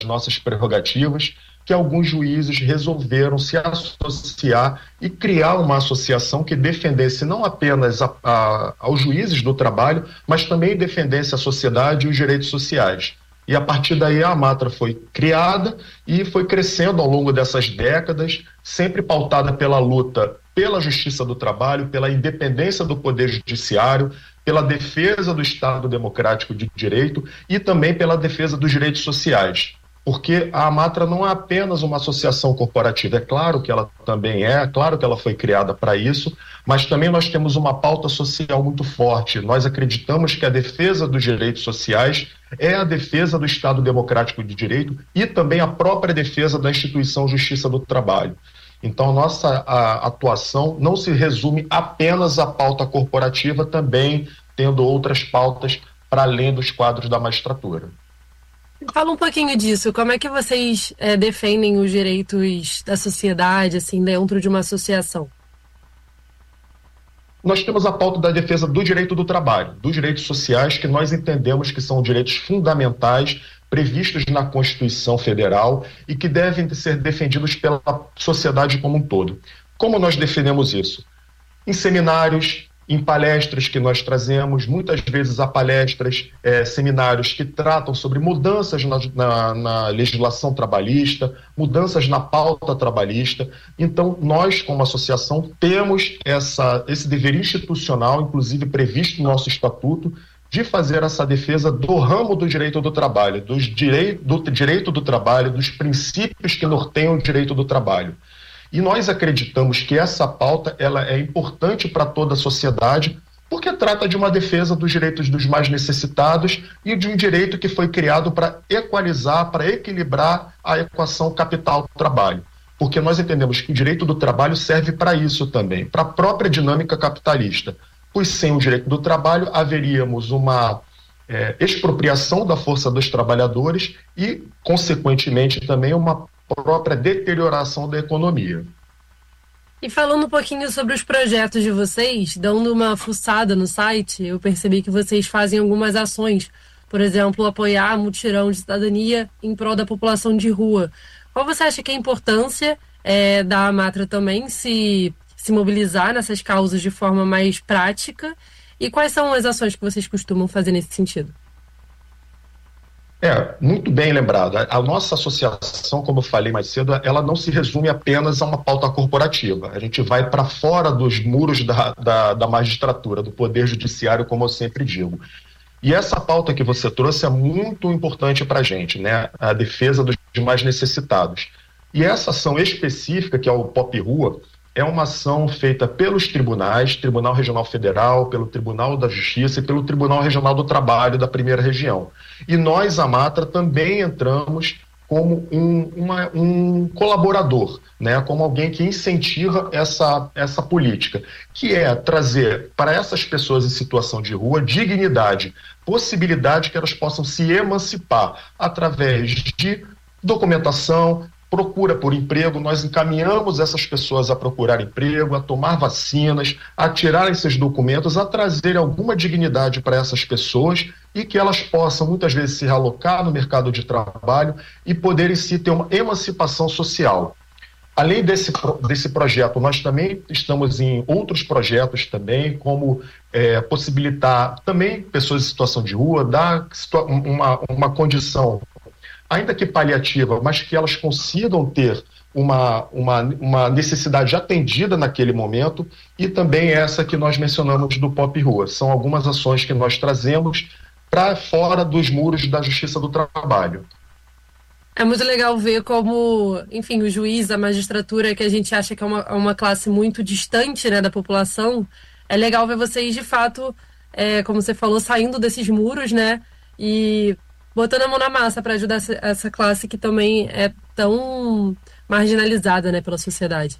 nossas prerrogativas, que alguns juízes resolveram se associar e criar uma associação que defendesse não apenas aos juízes do trabalho, mas também defendesse a sociedade e os direitos sociais. E a partir daí a Amatra foi criada e foi crescendo ao longo dessas décadas, sempre pautada pela luta pela justiça do trabalho, pela independência do poder judiciário, pela defesa do Estado democrático de direito e também pela defesa dos direitos sociais. Porque a Amatra não é apenas uma associação corporativa, é claro que ela também é claro que ela foi criada para isso, mas também nós temos uma pauta social muito forte. Nós acreditamos que a defesa dos direitos sociais é a defesa do Estado democrático de direito e também a própria defesa da instituição Justiça do Trabalho. Então, a atuação não se resume apenas à pauta corporativa, também tendo outras pautas para além dos quadros da magistratura. Fala um pouquinho disso, como é que vocês defendem os direitos da sociedade, assim, dentro de uma associação? Nós temos a pauta da defesa do direito do trabalho, dos direitos sociais, que nós entendemos que são direitos fundamentais previstos na Constituição Federal e que devem ser defendidos pela sociedade como um todo. Como nós defendemos isso? Em seminários, em palestras que nós trazemos, muitas vezes há palestras, seminários que tratam sobre mudanças na legislação trabalhista, mudanças na pauta trabalhista. Então, nós, como associação, temos esse dever institucional, inclusive previsto no nosso estatuto, de fazer essa defesa do ramo do direito do trabalho, do direito do trabalho, dos princípios que norteiam o direito do trabalho. E nós acreditamos que essa pauta ela é importante para toda a sociedade, porque trata de uma defesa dos direitos dos mais necessitados e de um direito que foi criado para equalizar, para equilibrar a equação capital-trabalho. Porque nós entendemos que o direito do trabalho serve para isso também, para a própria dinâmica capitalista. Pois sem o direito do trabalho haveríamos uma expropriação da força dos trabalhadores e, consequentemente, também uma própria deterioração da economia. E falando um pouquinho sobre os projetos de vocês, dando uma fuçada no site, eu percebi que vocês fazem algumas ações, por exemplo, apoiar mutirão de cidadania em prol da população de rua. Qual você acha que é a importância da Amatra também se mobilizar nessas causas de forma mais prática? E quais são as ações que vocês costumam fazer nesse sentido? Muito bem lembrado. A nossa associação, como eu falei mais cedo, ela não se resume apenas a uma pauta corporativa. A gente vai para fora dos muros da magistratura, do poder judiciário, como eu sempre digo. E essa pauta que você trouxe é muito importante para a gente, né? A defesa dos mais necessitados. E essa ação específica, que é o Pop Rua, é uma ação feita pelos tribunais, Tribunal Regional Federal, pelo Tribunal da Justiça e pelo Tribunal Regional do Trabalho da Primeira Região. E nós, a Amatra, também entramos como um colaborador, né? Como alguém que incentiva essa política, que é trazer para essas pessoas em situação de rua dignidade, possibilidade que elas possam se emancipar através de documentação, procura por emprego. Nós encaminhamos essas pessoas a procurar emprego, a tomar vacinas, a tirar esses documentos, a trazer alguma dignidade para essas pessoas e que elas possam muitas vezes se realocar no mercado de trabalho e poderem se ter uma emancipação social. Além desse projeto, nós também estamos em outros projetos também, como possibilitar também pessoas em situação de rua, dar uma condição ainda que paliativa, mas que elas consigam ter uma necessidade atendida naquele momento, e também essa que nós mencionamos do Pop Rua. São algumas ações que nós trazemos para fora dos muros da Justiça do Trabalho. É muito legal ver como, enfim, o juiz, a magistratura, que a gente acha que é uma classe muito distante, né, da população, é legal ver vocês, de fato, como você falou, saindo desses muros, né, e botando a mão na massa para ajudar essa classe que também é tão marginalizada, né, pela sociedade.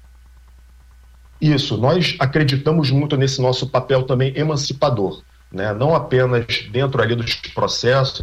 Isso, nós acreditamos muito nesse nosso papel também emancipador, né? Não apenas dentro ali dos processos,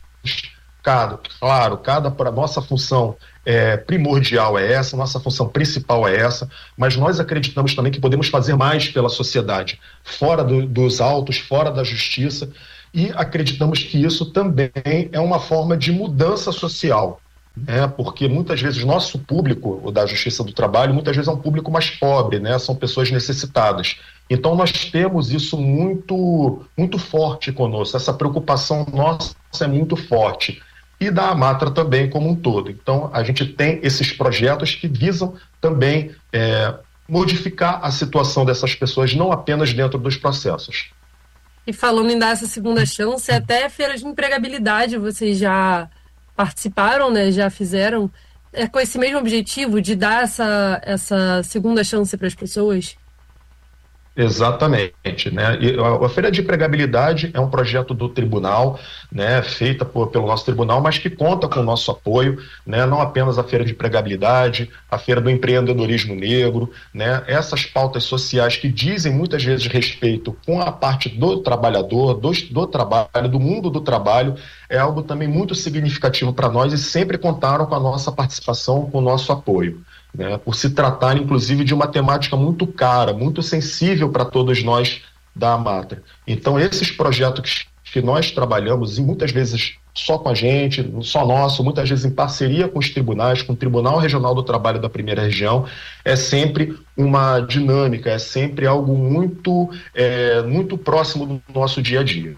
nossa função primordial é essa, nossa função principal é essa, mas nós acreditamos também que podemos fazer mais pela sociedade, fora dos autos, fora da justiça, e acreditamos que isso também é uma forma de mudança social. Porque muitas vezes o nosso público, o da Justiça do Trabalho, muitas vezes é um público mais pobre, né? São pessoas necessitadas. Então nós temos isso muito, muito forte conosco, essa preocupação nossa é muito forte. E da Amatra também como um todo. Então a gente tem esses projetos que visam também modificar a situação dessas pessoas, não apenas dentro dos processos. E falando em dar essa segunda chance, até feira de empregabilidade vocês já participaram, né? Já fizeram, com esse mesmo objetivo de dar essa segunda chance para as pessoas? Exatamente, né? E a Feira de Empregabilidade é um projeto do tribunal, né? Feita pelo nosso tribunal, mas que conta com o nosso apoio, né? Não apenas a Feira de Empregabilidade, a Feira do Empreendedorismo Negro, né? Essas pautas sociais que dizem muitas vezes respeito com a parte do trabalhador, do trabalho, do mundo do trabalho, é algo também muito significativo para nós e sempre contaram com a nossa participação, com o nosso apoio. Né, por se tratar, inclusive, de uma temática muito cara, muito sensível para todos nós da Amatra. Então, esses projetos que nós trabalhamos, e muitas vezes só com a gente, só nosso, muitas vezes em parceria com os tribunais, com o Tribunal Regional do Trabalho da Primeira Região, é sempre uma dinâmica, é sempre algo muito, muito próximo do nosso dia a dia.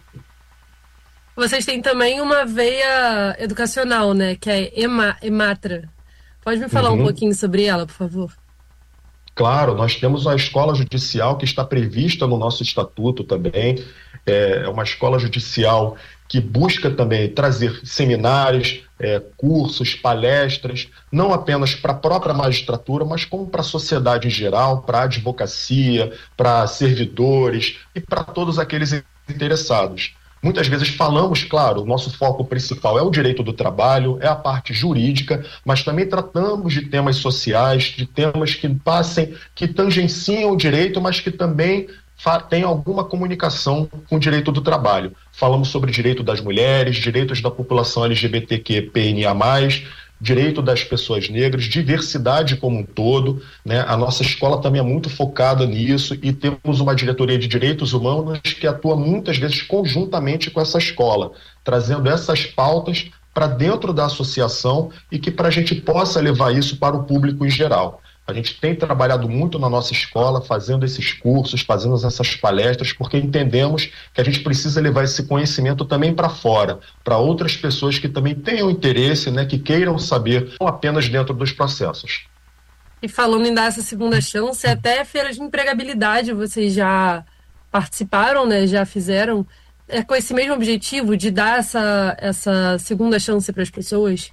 Vocês têm também uma veia educacional, né, que é Ematra. Pode me falar um pouquinho sobre ela, por favor? Claro, nós temos a escola judicial que está prevista no nosso estatuto também. É uma escola judicial que busca também trazer seminários, cursos, palestras, não apenas para a própria magistratura, mas como para a sociedade em geral, para a advocacia, para servidores e para todos aqueles interessados. Muitas vezes falamos, claro, o nosso foco principal é o direito do trabalho, é a parte jurídica, mas também tratamos de temas sociais, de temas que tangenciam o direito, mas que também têm alguma comunicação com o direito do trabalho. Falamos sobre direito das mulheres, direitos da população LGBTQIA+, direito das pessoas negras, diversidade como um todo, né? A nossa escola também é muito focada nisso e temos uma diretoria de direitos humanos que atua muitas vezes conjuntamente com essa escola, trazendo essas pautas para dentro da associação e que para a gente possa levar isso para o público em geral. A gente tem trabalhado muito na nossa escola, fazendo esses cursos, fazendo essas palestras, porque entendemos que a gente precisa levar esse conhecimento também para fora, para outras pessoas que também tenham interesse, né, que queiram saber, não apenas dentro dos processos. E falando em dar essa segunda chance, até feira de empregabilidade vocês já participaram, né, já fizeram, com esse mesmo objetivo de dar essa segunda chance para as pessoas?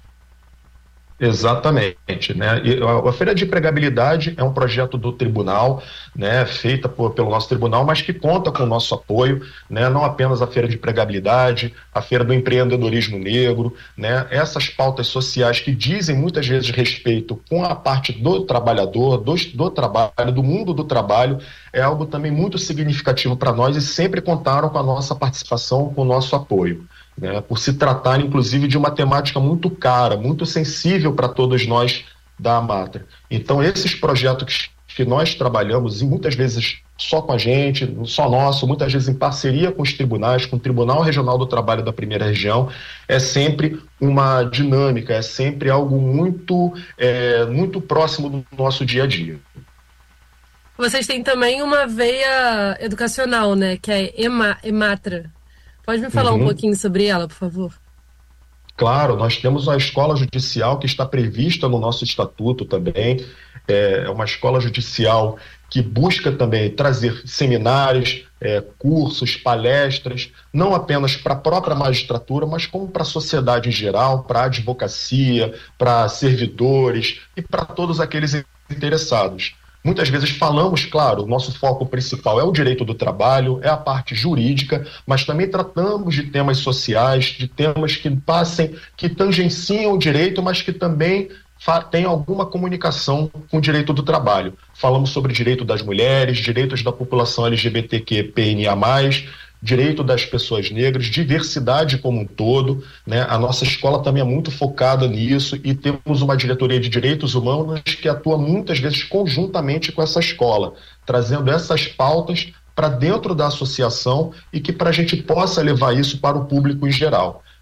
Exatamente, né? E a Feira de Empregabilidade é um projeto do tribunal, né? Feita pelo nosso tribunal, mas que conta com o nosso apoio, né? Não apenas a Feira de Empregabilidade, a Feira do Empreendedorismo Negro, né? Essas pautas sociais que dizem muitas vezes respeito com a parte do trabalhador, do trabalho, do mundo do trabalho, é algo também muito significativo para nós e sempre contaram com a nossa participação, com o nosso apoio. Né, por se tratar, inclusive, de uma temática muito cara, muito sensível para todos nós da Amatra. Então, esses projetos que nós trabalhamos, e muitas vezes só com a gente, só nosso, muitas vezes em parceria com os tribunais, com o Tribunal Regional do Trabalho da Primeira Região, é sempre uma dinâmica, é sempre algo muito, muito próximo do nosso dia a dia. Vocês têm também uma veia educacional, né, que é Ematra. Pode me falar um pouquinho sobre ela, por favor? Claro, nós temos a escola judicial que está prevista no nosso estatuto também. É uma escola judicial que busca também trazer seminários, cursos, palestras, não apenas para a própria magistratura, mas como para a sociedade em geral, para a advocacia, para servidores e para todos aqueles interessados. Muitas vezes falamos, claro, o nosso foco principal é o direito do trabalho, é a parte jurídica, mas também tratamos de temas sociais, de temas que tangenciam o direito, mas que também têm alguma comunicação com o direito do trabalho. Falamos sobre direito das mulheres, direitos da população LGBTQIA+, direito das pessoas negras, diversidade como um todo, né? A nossa escola também é muito focada nisso e temos uma diretoria de direitos humanos que atua muitas vezes conjuntamente com essa escola, trazendo essas pautas para dentro da associação e que para a gente possa levar isso para o público em geral.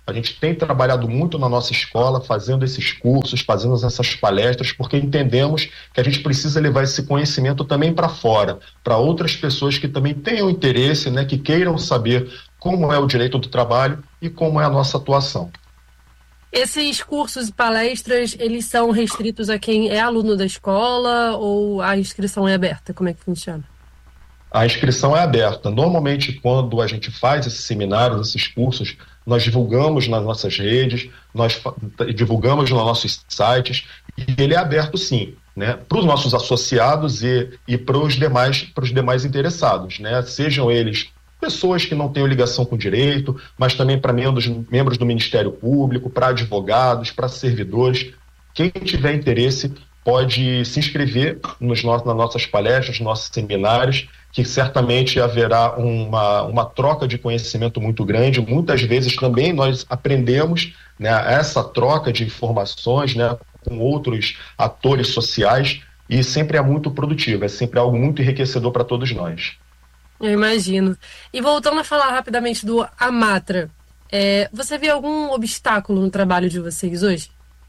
A gente tem trabalhado muito na nossa escola, fazendo esses cursos, fazendo essas palestras, porque entendemos que a gente precisa levar esse conhecimento também para fora, para outras pessoas que também tenham interesse, né, que queiram saber como é o direito do trabalho e como é a nossa atuação. Esses cursos e palestras, eles são restritos a quem é aluno da escola ou a inscrição é aberta? Como é que funciona? A inscrição é aberta. Normalmente, quando a gente faz esses seminários, esses cursos, nós divulgamos nas nossas redes, divulgamos nos nossos sites, e ele é aberto sim, né, para os nossos associados e para os demais interessados, né, sejam eles pessoas que não tenham ligação com o direito, mas também para membros do Ministério Público, para advogados, para servidores. Quem tiver interesse pode se inscrever nas nossas palestras, nos nossos seminários, que certamente haverá uma troca de conhecimento muito grande. Muitas vezes também nós aprendemos, né, essa troca de informações, né, com outros atores sociais, e sempre é muito produtivo, é sempre algo muito enriquecedor para todos nós. Eu imagino. E voltando a falar rapidamente do Amatra, você vê algum obstáculo no trabalho de vocês hoje?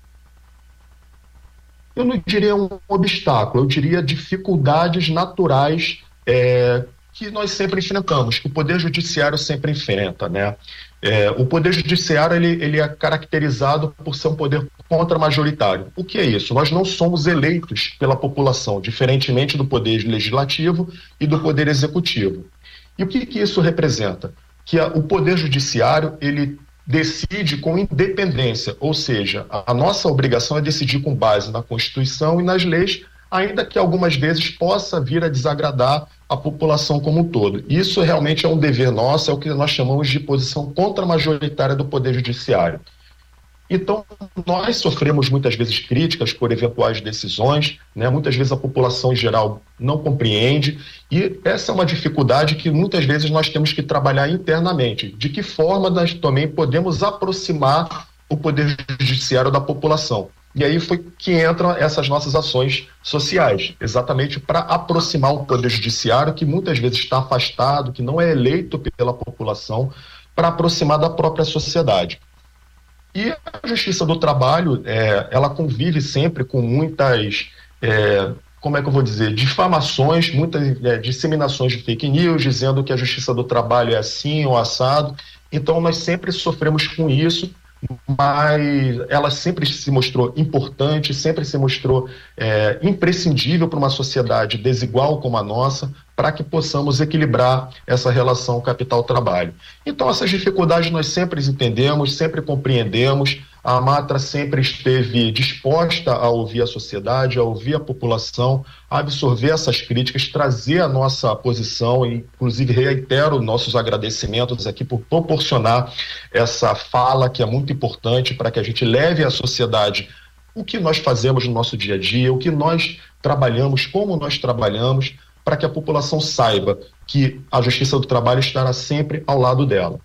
Eu não diria um obstáculo, eu diria dificuldades naturais que nós sempre enfrentamos, que o Poder Judiciário sempre enfrenta, né? O Poder Judiciário ele é caracterizado por ser um poder contra-majoritário. O que é isso? Nós não somos eleitos pela população, diferentemente do Poder Legislativo e do Poder Executivo. E o que isso representa? Que o Poder Judiciário ele decide com independência, ou seja, a nossa obrigação é decidir com base na Constituição e nas leis, ainda que algumas vezes possa vir a desagradar a população como um todo. Isso realmente é um dever nosso, é o que nós chamamos de posição contra-majoritária do Poder Judiciário. Então, nós sofremos muitas vezes críticas por eventuais decisões, né? Muitas vezes a população em geral não compreende, e essa é uma dificuldade que muitas vezes nós temos que trabalhar internamente. De que forma nós também podemos aproximar o Poder Judiciário da população? E aí foi que entram essas nossas ações sociais, exatamente para aproximar o Poder Judiciário, que muitas vezes está afastado, que não é eleito pela população, para aproximar da própria sociedade. E a Justiça do Trabalho, ela convive sempre com muitas, como é que eu vou dizer, difamações, muitas disseminações de fake news, dizendo que a Justiça do Trabalho é assim ou assado. Então, nós sempre sofremos com isso, mas ela sempre se mostrou importante, sempre se mostrou imprescindível para uma sociedade desigual como a nossa, para que possamos equilibrar essa relação capital-trabalho. Então, essas dificuldades nós sempre entendemos, sempre compreendemos. A Amatra sempre esteve disposta a ouvir a sociedade, a ouvir a população, a absorver essas críticas, trazer a nossa posição, e inclusive reitero nossos agradecimentos aqui por proporcionar essa fala que é muito importante para que a gente leve à sociedade o que nós fazemos no nosso dia a dia, o que nós trabalhamos, como nós trabalhamos, para que a população saiba que a Justiça do Trabalho estará sempre ao lado dela.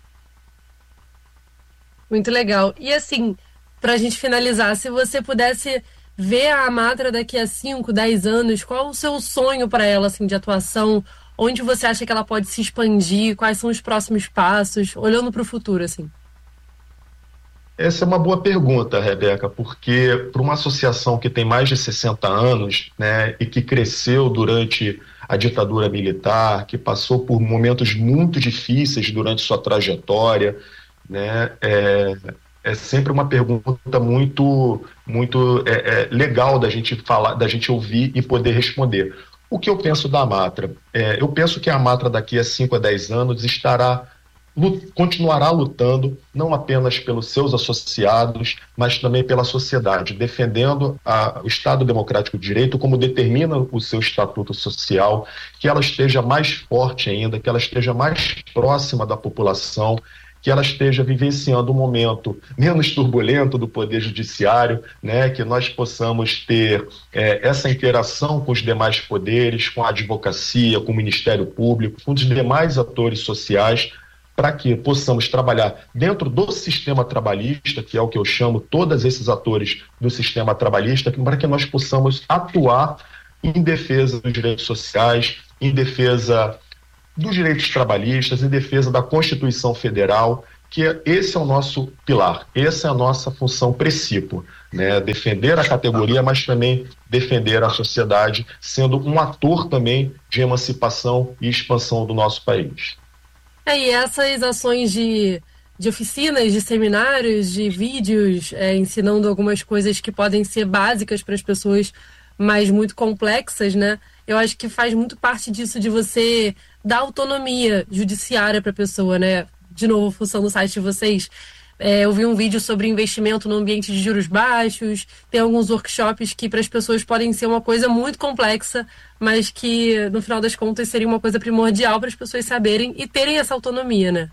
Muito legal. E assim, para a gente finalizar, se você pudesse ver a Amatra daqui a 5, 10 anos, qual o seu sonho para ela, assim, de atuação? Onde você acha que ela pode se expandir? Quais são os próximos passos? Olhando para o futuro, assim. Essa é uma boa pergunta, Rebeca, porque para uma associação que tem mais de 60 anos, né, e que cresceu durante a ditadura militar, que passou por momentos muito difíceis durante sua trajetória, né, é sempre uma pergunta muito legal da gente falar, da gente ouvir e poder responder. O que eu penso da Amatra? Eu penso que a Amatra daqui a 5 a 10 anos continuará lutando não apenas pelos seus associados, mas também pela sociedade, defendendo o Estado Democrático de Direito, como determina o seu estatuto social, que ela esteja mais forte ainda, que ela esteja mais próxima da população, que ela esteja vivenciando um momento menos turbulento do Poder Judiciário, né, que nós possamos ter essa interação com os demais poderes, com a advocacia, com o Ministério Público, com os demais atores sociais, para que possamos trabalhar dentro do sistema trabalhista, que é o que eu chamo todos esses atores do sistema trabalhista, para que nós possamos atuar em defesa dos direitos sociais, em defesa dos direitos trabalhistas, em defesa da Constituição Federal, que esse é o nosso pilar, essa é a nossa função princípio, né? Defender a categoria, mas também defender a sociedade, sendo um ator também de emancipação e expansão do nosso país. E essas ações de oficinas, de seminários, de vídeos, ensinando algumas coisas que podem ser básicas para as pessoas, mas muito complexas, né? Eu acho que faz muito parte disso, de você dar autonomia judiciária para a pessoa, né? De novo, função do site de vocês. Eu vi um vídeo sobre investimento no ambiente de juros baixos, tem alguns workshops que para as pessoas podem ser uma coisa muito complexa, mas que no final das contas seria uma coisa primordial para as pessoas saberem e terem essa autonomia, né?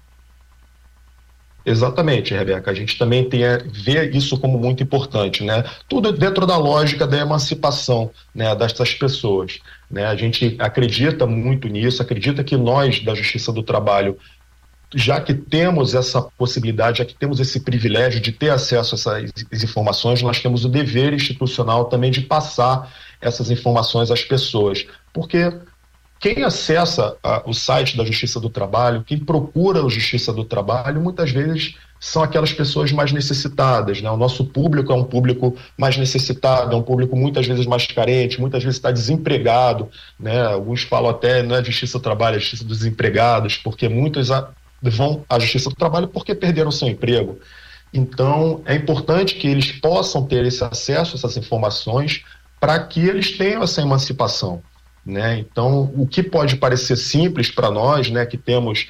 Exatamente, Rebeca. A gente também vê isso como muito importante, né? Tudo dentro da lógica da emancipação, né, dessas pessoas, né? A gente acredita muito nisso, acredita que nós, da Justiça do Trabalho, já que temos essa possibilidade, já que temos esse privilégio de ter acesso a essas informações, nós temos o dever institucional também de passar essas informações às pessoas. Porque quem acessa o site da Justiça do Trabalho, quem procura a Justiça do Trabalho, muitas vezes são aquelas pessoas mais necessitadas, né? O nosso público é um público mais necessitado, é um público muitas vezes mais carente, muitas vezes está desempregado, né? Alguns falam até, não é a Justiça do Trabalho, é a Justiça dos Desempregados, porque muitos vão à Justiça do Trabalho porque perderam seu emprego. Então, é importante que eles possam ter esse acesso a essas informações para que eles tenham essa emancipação, né? Então, o que pode parecer simples para nós, né, que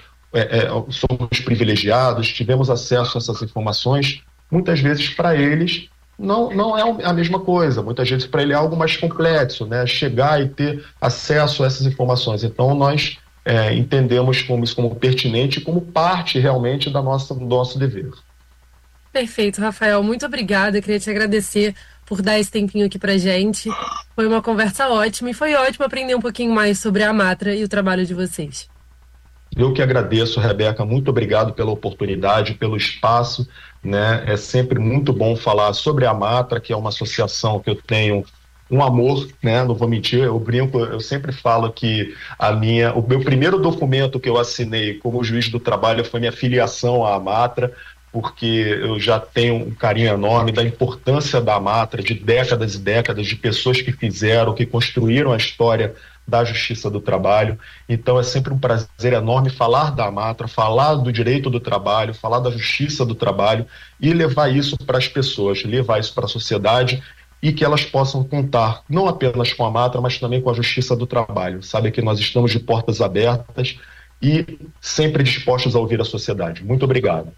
somos privilegiados, tivemos acesso a essas informações, muitas vezes para eles não é a mesma coisa. Muitas vezes para ele é algo mais complexo, né? Chegar e ter acesso a essas informações. Então, nós entendemos isso como pertinente e como parte realmente do nosso dever. Perfeito, Rafael. Muito obrigada. Eu queria te agradecer por dar esse tempinho aqui pra gente. Foi uma conversa ótima e foi ótimo aprender um pouquinho mais sobre a Amatra e o trabalho de vocês. Eu que agradeço, Rebeca. Muito obrigado pela oportunidade, pelo espaço, né? É sempre muito bom falar sobre a Amatra, que é uma associação que eu tenho um amor, né? Não vou mentir, eu brinco, eu sempre falo que o meu primeiro documento que eu assinei como juiz do trabalho foi minha filiação à Amatra, porque eu já tenho um carinho enorme da importância da Amatra, de décadas e décadas, de pessoas que fizeram, que construíram a história da Justiça do Trabalho. Então é sempre um prazer enorme falar da Amatra, falar do direito do trabalho, falar da Justiça do Trabalho e levar isso para as pessoas, levar isso para a sociedade, e que elas possam contar não apenas com a Amatra, mas também com a Justiça do Trabalho. Sabe que nós estamos de portas abertas e sempre dispostos a ouvir a sociedade. Muito obrigado.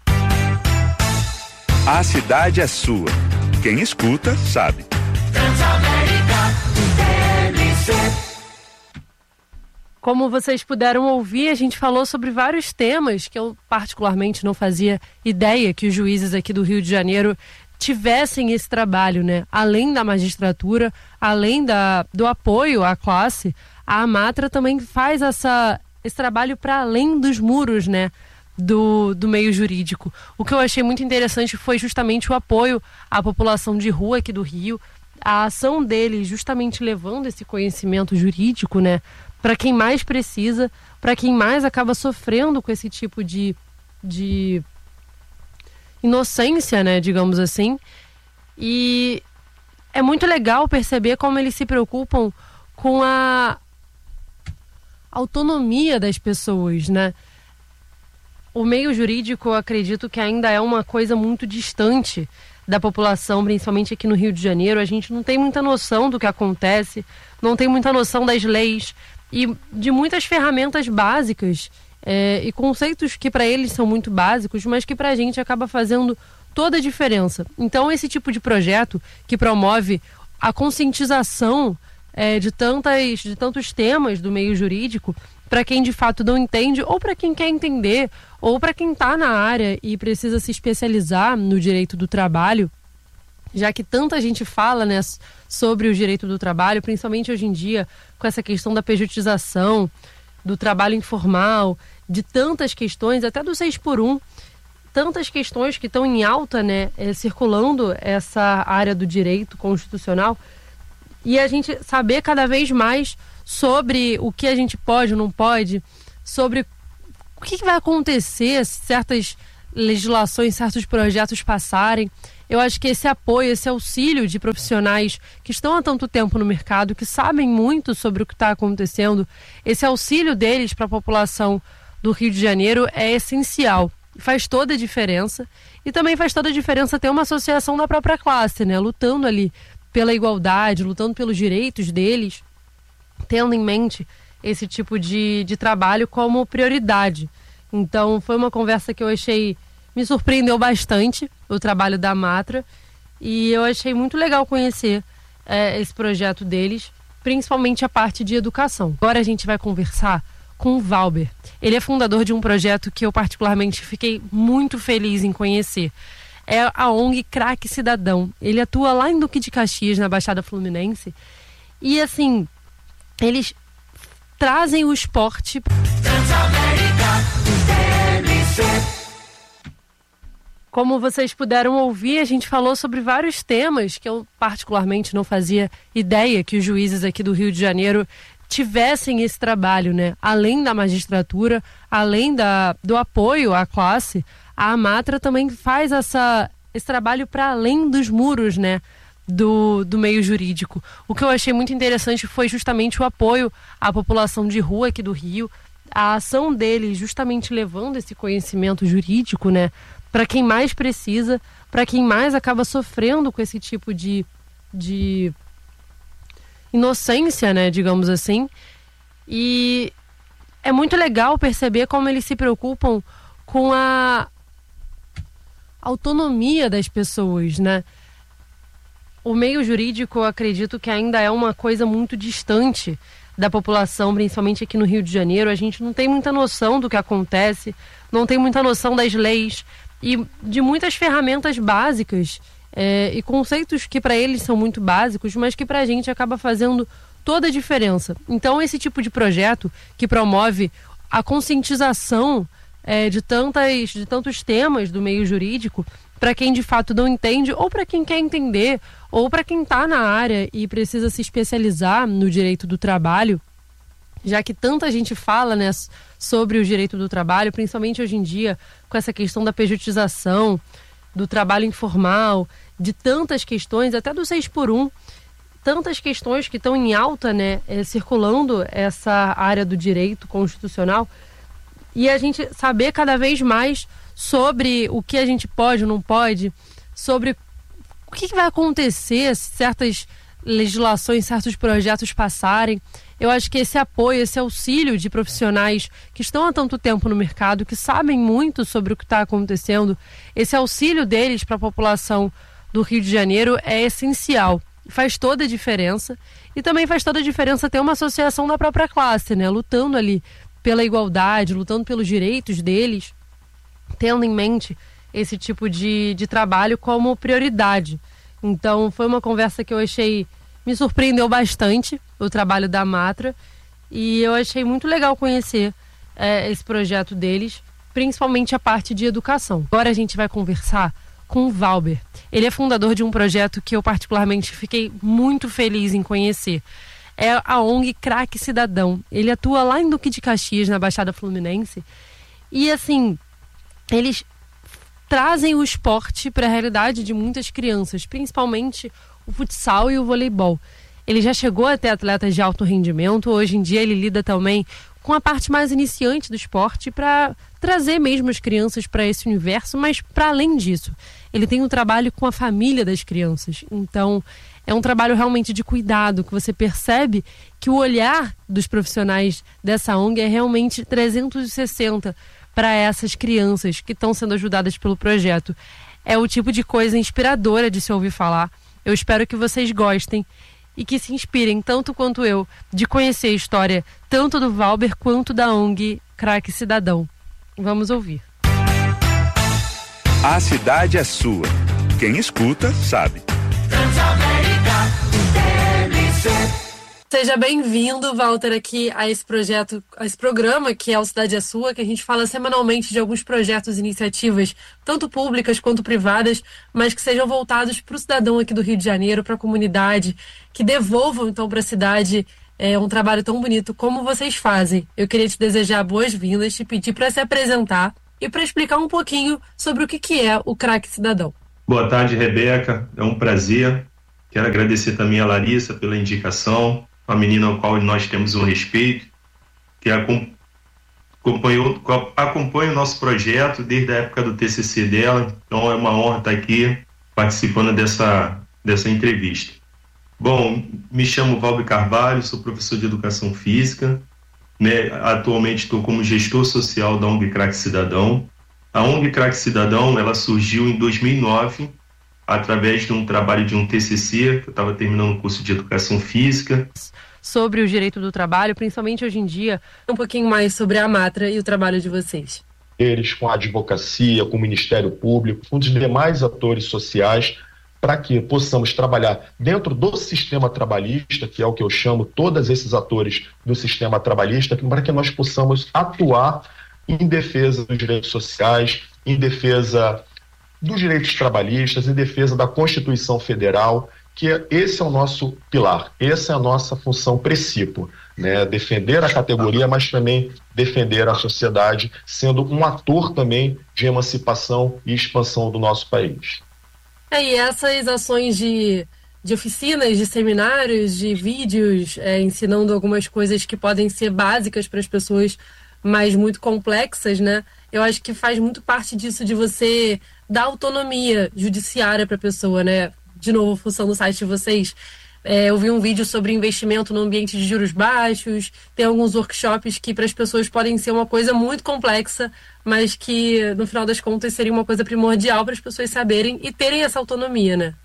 A cidade é sua. Quem escuta, sabe. Como vocês puderam ouvir, a gente falou sobre vários temas que eu particularmente não fazia ideia que os juízes aqui do Rio de Janeiro tivessem esse trabalho, né? Além da magistratura, além do apoio à classe, a Amatra também faz esse trabalho para além dos muros, né? Do meio jurídico. O que eu achei muito interessante foi justamente o apoio à população de rua aqui do Rio, a ação deles justamente levando esse conhecimento jurídico, né? Para quem mais precisa, para quem mais acaba sofrendo com esse tipo de inocência, né, digamos assim. E é muito legal perceber como eles se preocupam com a autonomia das pessoas, né? O meio jurídico, eu acredito que ainda é uma coisa muito distante da população, principalmente aqui no Rio de Janeiro. A gente não tem muita noção do que acontece, não tem muita noção das leis e de muitas ferramentas básicas e conceitos que para eles são muito básicos, mas que para a gente acaba fazendo toda a diferença. Então, esse tipo de projeto que promove a conscientização de tantos temas do meio jurídico, para quem de fato não entende, ou para quem quer entender, ou para quem está na área e precisa se especializar no direito do trabalho, já que tanta gente fala, né, sobre o direito do trabalho, principalmente hoje em dia, com essa questão da pejotização, do trabalho informal, de tantas questões, até do 6x1, tantas questões que estão em alta, né, circulando essa área do direito constitucional, e a gente saber cada vez mais sobre o que a gente pode ou não pode, sobre o que vai acontecer se certas legislações, certos projetos passarem. Eu acho que esse apoio, esse auxílio de profissionais que estão há tanto tempo no mercado, que sabem muito sobre o que está acontecendo, esse auxílio deles para a população do Rio de Janeiro é essencial. Faz toda a diferença. E também faz toda a diferença ter uma associação da própria classe, né? Lutando ali pela igualdade, lutando pelos direitos deles, tendo em mente esse tipo de trabalho como prioridade. Então foi uma conversa que eu achei, me surpreendeu bastante, o trabalho da Matra, e eu achei muito legal conhecer esse projeto deles, principalmente a parte de educação. Agora a gente vai conversar com o Valber. Ele é fundador de um projeto que eu particularmente fiquei muito feliz em conhecer. É a ONG Craque Cidadão. Ele atua lá em Duque de Caxias, na Baixada Fluminense. E assim, eles trazem o esporte. Como vocês puderam ouvir, a gente falou sobre vários temas que eu particularmente não fazia ideia que os juízes aqui do Rio de Janeiro tivessem esse trabalho, né? Além da magistratura, além do apoio à classe, a Matra também faz esse trabalho para além dos muros, né? Do meio jurídico. O que eu achei muito interessante foi justamente o apoio à população de rua aqui do Rio, a ação deles justamente levando esse conhecimento jurídico, né? Para quem mais precisa, para quem mais acaba sofrendo com esse tipo de inocência, né, digamos assim. E é muito legal perceber como eles se preocupam com a autonomia das pessoas, né? O meio jurídico, eu acredito que ainda é uma coisa muito distante da população, principalmente aqui no Rio de Janeiro. A gente não tem muita noção do que acontece, não tem muita noção das leis e de muitas ferramentas básicas e conceitos que para eles são muito básicos, mas que para a gente acaba fazendo toda a diferença. Então, esse tipo de projeto que promove a conscientização de tantos temas do meio jurídico, para quem de fato não entende, ou para quem quer entender, ou para quem está na área e precisa se especializar no direito do trabalho, já que tanta gente fala, né, sobre o direito do trabalho, principalmente hoje em dia, com essa questão da pejotização, do trabalho informal, de tantas questões, até do 6x1, tantas questões que estão em alta, né, circulando essa área do direito constitucional, e a gente saber cada vez mais sobre o que a gente pode ou não pode, sobre o que vai acontecer se certas legislações, certos projetos passarem. Eu acho que esse apoio, esse auxílio de profissionais que estão há tanto tempo no mercado, que sabem muito sobre o que está acontecendo, esse auxílio deles para a população do Rio de Janeiro é essencial. Faz toda a diferença. E também faz toda a diferença ter uma associação da própria classe, né? Lutando ali pela igualdade, lutando pelos direitos deles, tendo em mente esse tipo de trabalho como prioridade. Então foi uma conversa que eu achei, me surpreendeu bastante, o trabalho da Matra, e eu achei muito legal conhecer esse projeto deles, principalmente a parte de educação. Agora a gente vai conversar com o Valber. Ele é fundador de um projeto que eu particularmente fiquei muito feliz em conhecer. É a ONG Craque Cidadão. Ele atua lá em Duque de Caxias, na Baixada Fluminense, e assim, eles trazem o esporte para a realidade de muitas crianças, principalmente o futsal e o voleibol. Ele já chegou até atletas de alto rendimento, hoje em dia ele lida também com a parte mais iniciante do esporte para trazer mesmo as crianças para esse universo, mas para além disso, ele tem um trabalho com a família das crianças. Então, é um trabalho realmente de cuidado, que você percebe que o olhar dos profissionais dessa ONG é realmente 360 para essas crianças que estão sendo ajudadas pelo projeto. É o tipo de coisa inspiradora de se ouvir falar. Eu espero que vocês gostem e que se inspirem, tanto quanto eu, de conhecer a história tanto do Valber quanto da ONG Craque Cidadão. Vamos ouvir. A cidade é sua. Quem escuta, sabe. Seja bem-vindo, Walter, aqui a esse projeto, a esse programa que é o Cidade é Sua, que a gente fala semanalmente de alguns projetos e iniciativas, tanto públicas quanto privadas, mas que sejam voltados para o cidadão aqui do Rio de Janeiro, para a comunidade, que devolvam então para a cidade um trabalho tão bonito como vocês fazem. Eu queria te desejar boas-vindas, te pedir para se apresentar e para explicar um pouquinho sobre o que é o Crack Cidadão. Boa tarde, Rebeca. É um prazer. Quero agradecer também a Larissa pela indicação, uma menina ao qual nós temos um respeito, que acompanha o nosso projeto desde a época do TCC dela. Então é uma honra estar aqui participando dessa entrevista. Bom, me chamo Valber Carvalho, sou professor de Educação Física, né? Atualmente estou como gestor social da ONG Crack Cidadão. A ONG Crack Cidadão, ela surgiu em 2009, através de um trabalho de um TCC, que eu estava terminando o curso de Educação Física. Sobre o direito do trabalho, principalmente hoje em dia, um pouquinho mais sobre a Amatra e o trabalho de vocês. Eles, com a advocacia, com o Ministério Público, com os demais atores sociais, para que possamos trabalhar dentro do sistema trabalhista, que é o que eu chamo todos esses atores do sistema trabalhista, para que nós possamos atuar em defesa dos direitos sociais, em defesa dos direitos trabalhistas, em defesa da Constituição Federal, que esse é o nosso pilar, essa é a nossa função princípio, né? Defender a categoria, mas também defender a sociedade, sendo um ator também de emancipação e expansão do nosso país. E essas ações de oficinas, de seminários, de vídeos, ensinando algumas coisas que podem ser básicas para as pessoas, mas muito complexas, né? Eu acho que faz muito parte disso, de você dar autonomia judiciária para a pessoa, né? De novo, função do site de vocês. Eu vi um vídeo sobre investimento no ambiente de juros baixos, tem alguns workshops que para as pessoas podem ser uma coisa muito complexa, mas que no final das contas seria uma coisa primordial para as pessoas saberem e terem essa autonomia, né?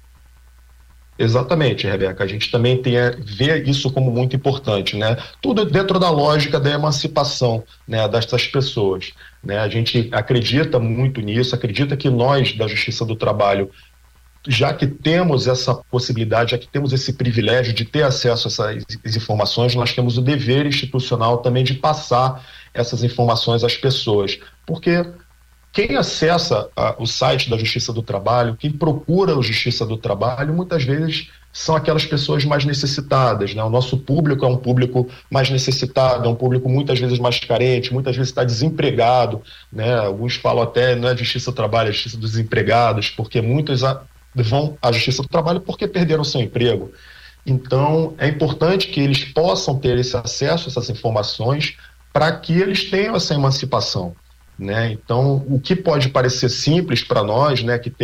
Exatamente, Rebeca. A gente também vê isso como muito importante, né? Tudo dentro da lógica da emancipação, né, dessas pessoas, né? A gente acredita muito nisso, acredita que nós, da Justiça do Trabalho, já que temos essa possibilidade, já que temos esse privilégio de ter acesso a essas informações, nós temos o dever institucional também de passar essas informações às pessoas. Porque quem acessa o site da Justiça do Trabalho, quem procura a Justiça do Trabalho, muitas vezes são aquelas pessoas mais necessitadas, né? O nosso público é um público mais necessitado, é um público muitas vezes mais carente, muitas vezes está desempregado, né? Alguns falam até, não é a Justiça do Trabalho, é a Justiça dos Empregados, porque muitos vão à Justiça do Trabalho porque perderam seu emprego. Então, é importante que eles possam ter esse acesso a essas informações para que eles tenham essa emancipação, né? Então, o que pode parecer simples para nós, né, que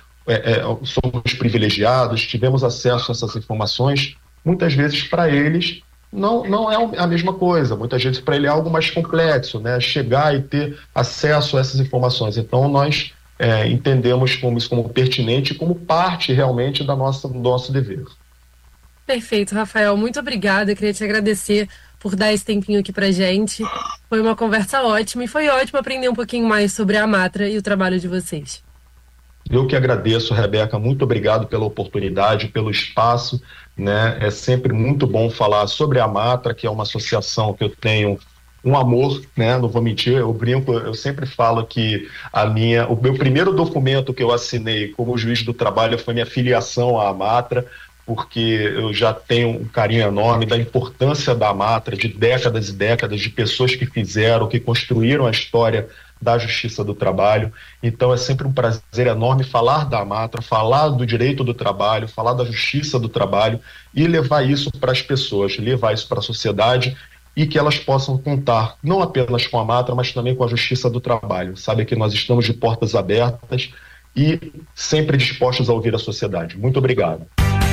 somos privilegiados, tivemos acesso a essas informações, muitas vezes para eles não é a mesma coisa. Muitas vezes para ele é algo mais complexo, né, chegar e ter acesso a essas informações. Então, nós entendemos isso como pertinente e como parte realmente do nosso dever. Perfeito, Rafael. Muito obrigada. Eu queria te agradecer por dar esse tempinho aqui pra gente. Foi uma conversa ótima e foi ótimo aprender um pouquinho mais sobre a Amatra e o trabalho de vocês. Eu que agradeço, Rebeca. Muito obrigado pela oportunidade, pelo espaço, né? É sempre muito bom falar sobre a Amatra, que é uma associação que eu tenho um amor, né? Não vou mentir, eu brinco, eu sempre falo que o meu primeiro documento que eu assinei como juiz do trabalho foi minha filiação à Amatra, porque eu já tenho um carinho enorme da importância da Amatra, de décadas e décadas de pessoas que fizeram, que construíram a história da Justiça do Trabalho. Então é sempre um prazer enorme falar da Amatra, falar do direito do trabalho, falar da Justiça do Trabalho e levar isso para as pessoas, levar isso para a sociedade, e que elas possam contar não apenas com a Amatra, mas também com a Justiça do Trabalho. Sabe que nós estamos de portas abertas e sempre dispostos a ouvir a sociedade. Muito obrigado.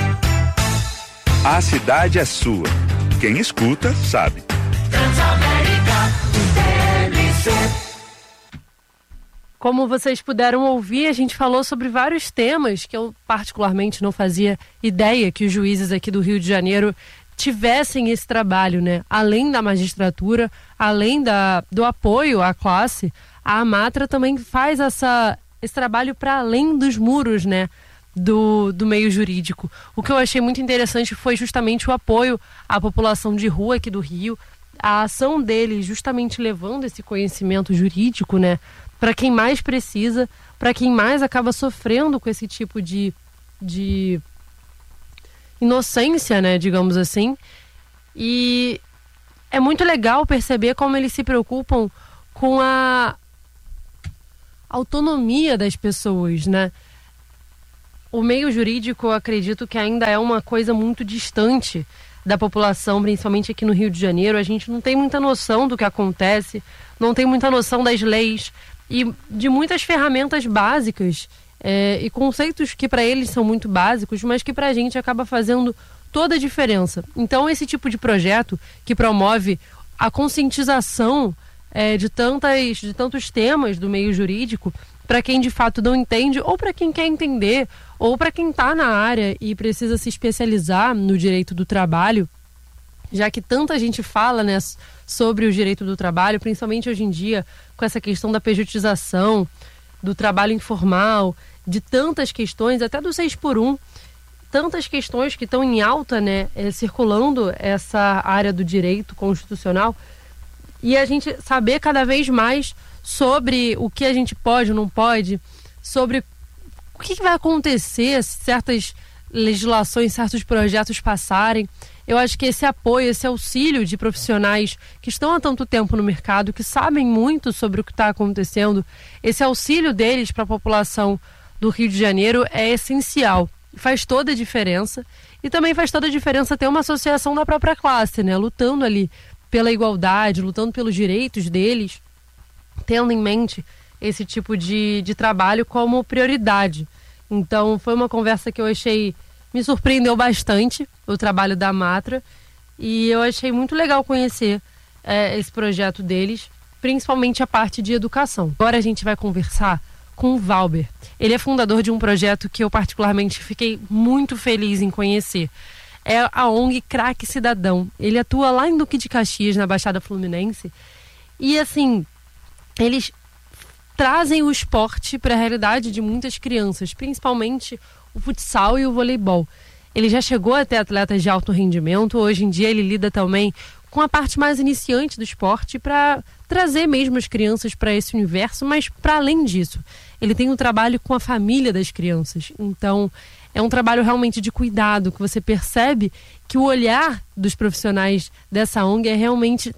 A cidade é sua. Quem escuta, sabe. Como vocês puderam ouvir, a gente falou sobre vários temas que eu particularmente não fazia ideia que os juízes aqui do Rio de Janeiro tivessem esse trabalho, né? Além da magistratura, além do apoio à classe, a Amatra também faz esse trabalho para além dos muros, né? Do meio jurídico. O que eu achei muito interessante foi justamente o apoio à população de rua aqui do Rio, a ação dele justamente levando esse conhecimento jurídico, né? Para quem mais precisa, para quem mais acaba sofrendo com esse tipo de inocência, né, digamos assim. E é muito legal perceber como eles se preocupam com autonomia das pessoas, né? O meio jurídico, eu acredito que ainda é uma coisa muito distante da população, principalmente aqui no Rio de Janeiro. A gente não tem muita noção do que acontece, não tem muita noção das leis e de muitas ferramentas básicas e conceitos que para eles são muito básicos, mas que para a gente acaba fazendo toda a diferença. Então, esse tipo de projeto que promove a conscientização de tantos temas do meio jurídico, para quem de fato não entende, ou para quem quer entender, ou para quem está na área e precisa se especializar no direito do trabalho, já que tanta gente fala, né, sobre o direito do trabalho, principalmente hoje em dia, com essa questão da pejotização, do trabalho informal, de tantas questões, até do 6x1, tantas questões que estão em alta, né, circulando essa área do direito constitucional, e a gente saber cada vez mais sobre o que a gente pode ou não pode, sobre o que vai acontecer se certas legislações, certos projetos passarem. Eu acho que esse apoio, esse auxílio de profissionais que estão há tanto tempo no mercado, que sabem muito sobre o que está acontecendo, esse auxílio deles para a população do Rio de Janeiro é essencial. Faz toda a diferença. E também faz toda a diferença ter uma associação da própria classe, né? Lutando ali pela igualdade, lutando pelos direitos deles, tendo em mente esse tipo de trabalho como prioridade. Então, foi uma conversa que eu achei, me surpreendeu bastante, o trabalho da Matra, e eu achei muito legal conhecer esse projeto deles, principalmente a parte de educação. Agora a gente vai conversar com o Valber. Ele é fundador de um projeto que eu particularmente fiquei muito feliz em conhecer. É a ONG Craque Cidadão. Ele atua lá em Duque de Caxias, na Baixada Fluminense, e assim, eles trazem o esporte para a realidade de muitas crianças, principalmente o futsal e o voleibol. Ele já chegou até atletas de alto rendimento, hoje em dia ele lida também com a parte mais iniciante do esporte para trazer mesmo as crianças para esse universo, mas para além disso, ele tem um trabalho com a família das crianças. Então, é um trabalho realmente de cuidado, que você percebe que o olhar dos profissionais dessa ONG é realmente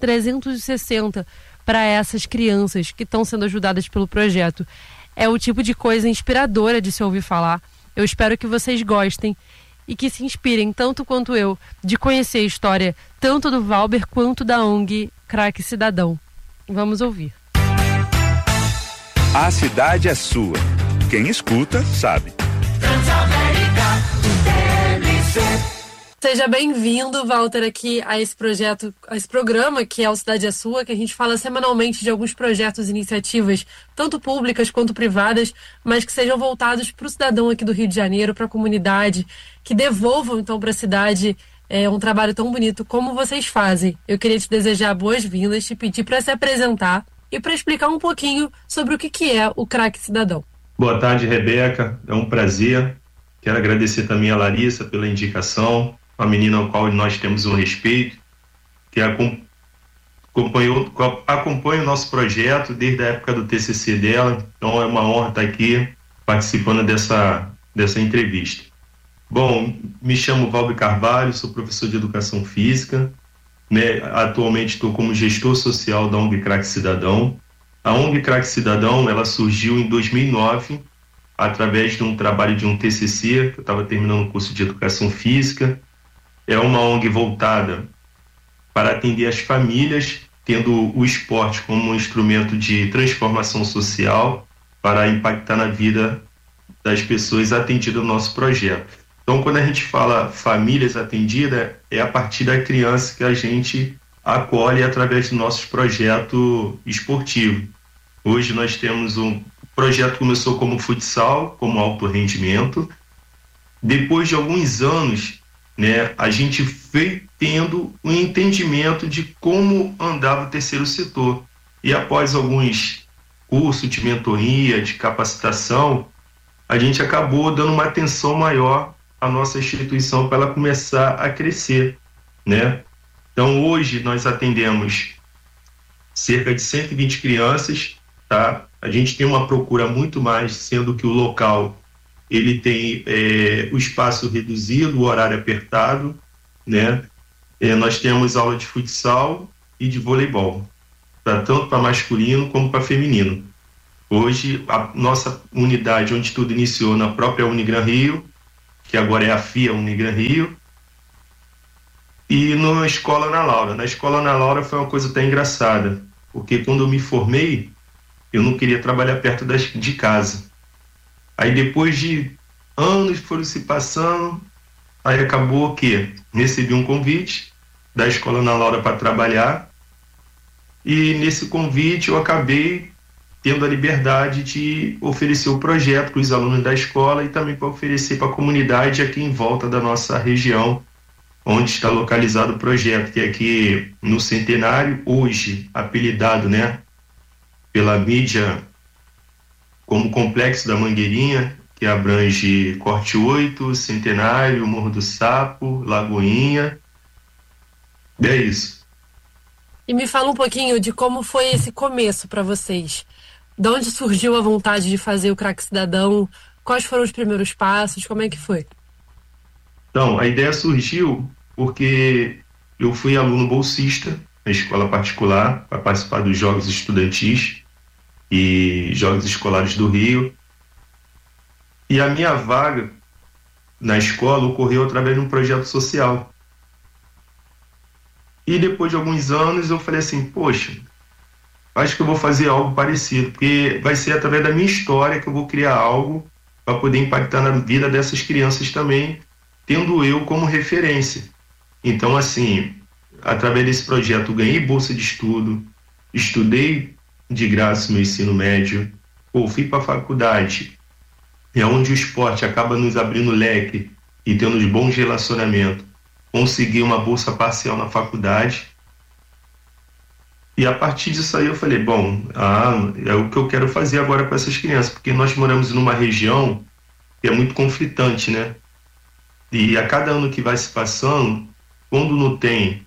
360 para essas crianças que estão sendo ajudadas pelo projeto. É o tipo de coisa inspiradora de se ouvir falar. Eu espero que vocês gostem e que se inspirem, tanto quanto eu, de conhecer a história tanto do Valber quanto da ONG Craque Cidadão. Vamos ouvir. A cidade é sua. Quem escuta, sabe. Seja bem-vindo, Walter, aqui a esse projeto, a esse programa que é o Cidade é Sua, que a gente fala semanalmente de alguns projetos e iniciativas, tanto públicas quanto privadas, mas que sejam voltados para o cidadão aqui do Rio de Janeiro, para a comunidade, que devolvam então para a cidade um trabalho tão bonito como vocês fazem. Eu queria te desejar boas-vindas, te pedir para se apresentar e para explicar um pouquinho sobre o que é o Craque Cidadão. Boa tarde, Rebeca. É um prazer. Quero agradecer também a Larissa pela indicação, uma menina ao qual nós temos um respeito, que acompanha o nosso projeto desde a época do TCC dela. Então é uma honra estar aqui participando dessa entrevista. Bom, me chamo Valber Carvalho, sou professor de Educação Física, né? Atualmente estou como gestor social da ONG Craque Cidadão. A ONG Craque Cidadão, ela surgiu em 2009, através de um trabalho de um TCC, que eu estava terminando o curso de Educação Física. É uma ONG voltada para atender as famílias, tendo o esporte como um instrumento de transformação social para impactar na vida das pessoas atendidas ao nosso projeto. Então, quando a gente fala famílias atendidas, é a partir da criança que a gente acolhe através do nosso projeto esportivo. Hoje nós temos o projeto começou como futsal, como alto rendimento. Depois de alguns anos, né, a gente veio tendo um entendimento de como andava o terceiro setor. E após alguns cursos de mentoria, de capacitação, a gente acabou dando uma atenção maior à nossa instituição para ela começar a crescer, né? Então, hoje nós atendemos cerca de 120 crianças, tá? A gente tem uma procura muito mais, sendo que o local ele tem o espaço reduzido, o horário apertado, né? Nós temos aula de futsal e de voleibol, tanto para masculino como para feminino. Hoje, a nossa unidade, onde tudo iniciou, na própria Unigran Rio, que agora é a FIA Unigran Rio, e na Escola Ana Laura. Na Escola Ana Laura foi uma coisa até engraçada, porque quando eu me formei, eu não queria trabalhar perto de casa. Aí depois de anos foram se passando, aí acabou que recebi um convite da Escola Ana Laura para trabalhar, e nesse convite eu acabei tendo a liberdade de oferecer o projeto para os alunos da escola e também para oferecer para a comunidade aqui em volta da nossa região, onde está localizado o projeto, que é aqui no Centenário, hoje apelidado, né, pela mídia como Complexo da Mangueirinha, que abrange Corte 8, Centenário, Morro do Sapo, Lagoinha. É isso. E me fala um pouquinho de como foi esse começo para vocês. De onde surgiu a vontade de fazer o Craque Cidadão? Quais foram os primeiros passos? Como é que foi? Então, a ideia surgiu porque eu fui aluno bolsista na escola particular para participar dos Jogos Estudantis e Jogos Escolares do Rio. E a minha vaga na escola ocorreu através de um projeto social. E depois de alguns anos eu falei assim, poxa, acho que eu vou fazer algo parecido, porque vai ser através da minha história que eu vou criar algo para poder impactar na vida dessas crianças também, tendo eu como referência. Então, assim, através desse projeto, eu ganhei bolsa de estudo, estudei de graça no ensino médio, fui para a faculdade, é onde o esporte acaba nos abrindo leque e tendo bons relacionamentos. Consegui uma bolsa parcial na faculdade. E a partir disso aí eu falei, bom, é o que eu quero fazer agora com essas crianças, porque nós moramos numa região que é muito conflitante, né? E a cada ano que vai se passando, quando não tem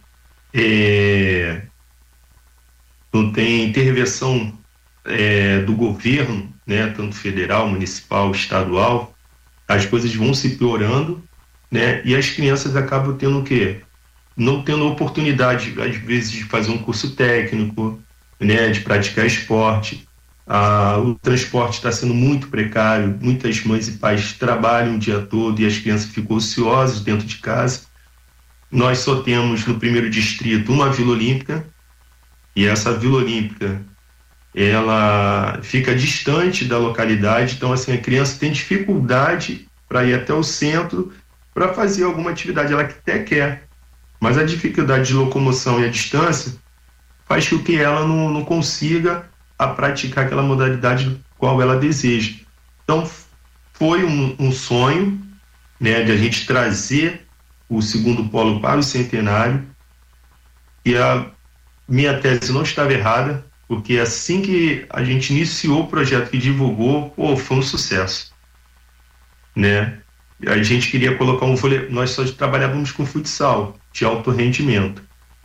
intervenção do governo, né, tanto federal, municipal, estadual, as coisas vão se piorando, né? E as crianças acabam tendo o quê? Não tendo oportunidade, às vezes, de fazer um curso técnico, né, de praticar esporte. O transporte está sendo muito precário, muitas mães e pais trabalham o dia todo e as crianças ficam ociosas dentro de casa. Nós só temos no primeiro distrito uma Vila Olímpica, e essa Vila Olímpica ela fica distante da localidade, então assim, a criança tem dificuldade para ir até o centro para fazer alguma atividade, ela até quer, mas a dificuldade de locomoção e a distância faz com que ela não consiga praticar aquela modalidade qual ela deseja. Então foi um sonho, né, de a gente trazer o segundo polo para o Centenário, e a minha tese não estava errada, porque assim que a gente iniciou o projeto e divulgou, foi um sucesso, né? A gente queria colocar um vôlei, nós só trabalhávamos com futsal de alto rendimento,